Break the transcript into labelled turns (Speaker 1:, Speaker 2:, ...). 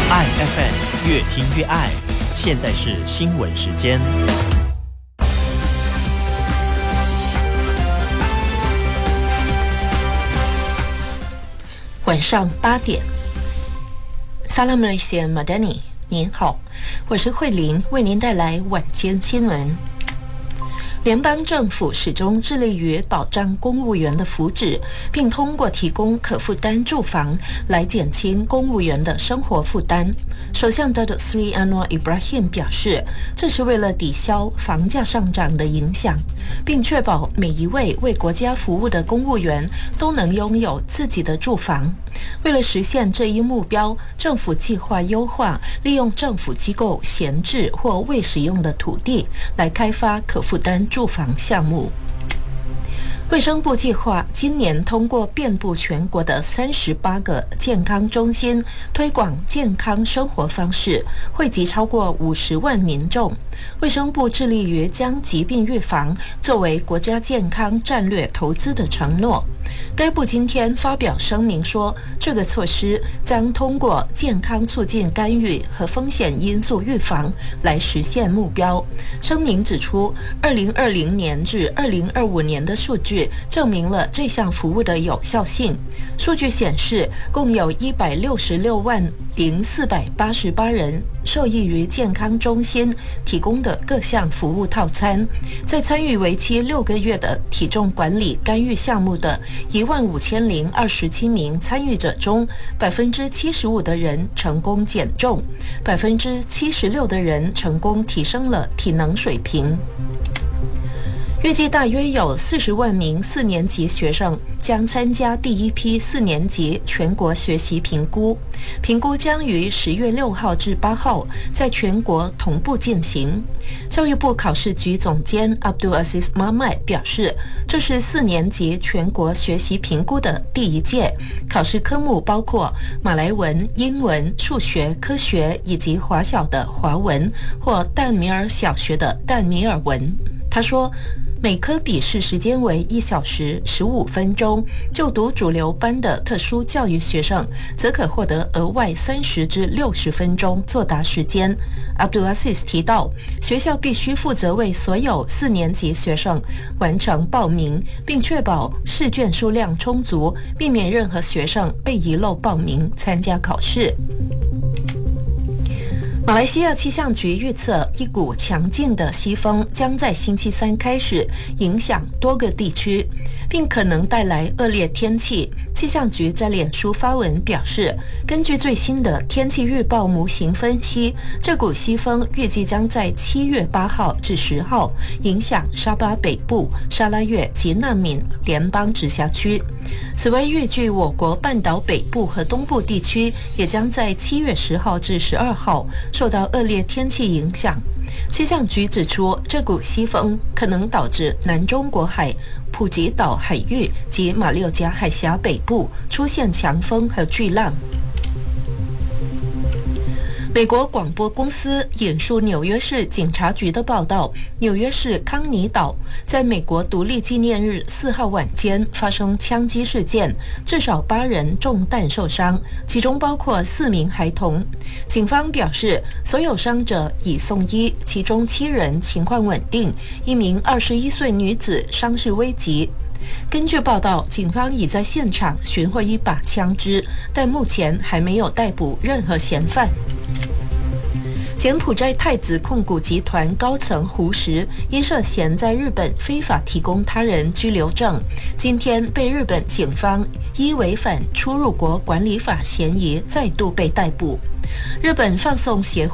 Speaker 1: 爱 FM 越听越爱，现在是新闻时间。
Speaker 2: 晚上8点 Salam Malaysia Madani， 您好，我是慧玲，为您带来晚间新闻。联邦政府始终致力于保障公务员的福祉，并通过提供可负担住房来减轻公务员的生活负担。首相 Datuk Seri Anwar Ibrahim 表示，这是为了抵消房价上涨的影响，并确保每一位为国家服务的公务员都能拥有自己的住房。为了实现这一目标，政府计划优化利用政府机构闲置或未使用的土地来开发可负担住房项目。卫生部计划今年通过遍布全国的38个健康中心推广健康生活方式，惠及超过50万民众。卫生部致力于将疾病预防作为国家健康战略投资的承诺。该部今天发表声明说，这个措施将通过健康促进干预和风险因素预防来实现目标。声明指出，2020年至2025年的数据证明了这项服务的有效性。数据显示，共有166万0488人受益于健康中心提供的各项服务套餐。在参与为期6个月的体重管理干预项目的15027名参与者中，75%的人成功减重，76%的人成功提升了体能水平。预计大约有40万名4年级学生将参加第一批4年级全国学习评估，评估将于10月6号至8号在全国同步进行。教育部考试局总监 Abdul Aziz Mahmad 表示，这是4年级全国学习评估的第一届，考试科目包括马来文、英文、数学、科学以及华小的华文或淡米尔小学的淡米尔文。他说，每科笔试时间为1小时15分钟，就读主流班的特殊教育学生则可获得额外30至60分钟作答时间。Abdul Aziz 提到，学校必须负责为所有4年级学生完成报名，并确保试卷数量充足，避免任何学生被遗漏报名参加考试。马来西亚气象局预测，一股强劲的西风将在星期三开始影响多个地区，并可能带来恶劣天气。气象局在脸书发文表示，根据最新的天气预报模型分析，这股西风预计将在7月8号至10号影响沙巴北部、沙拉越及难民联邦直辖区。此外，预计我国半岛北部和东部地区也将在7月10号至12号受到恶劣天气影响。气象局指出，这股西风可能导致南中国海、普吉岛海域及马六甲海峡北部出现强风和巨浪。美国广播公司引述纽约市警察局的报道，纽约市康尼岛在美国独立纪念日4号晚间发生枪击事件，至少8人中弹受伤，其中包括4名孩童。警方表示，所有伤者已送医，其中7人情况稳定，1名21岁女子伤势危急。根据报道，警方已在现场寻获一把枪支，但目前还没有逮捕任何嫌犯。柬埔寨太子控股集团高层胡石因涉嫌在日本非法提供他人居留证，今天被日本警方依违反出入国管理法嫌疑再度被逮捕。日本放送协会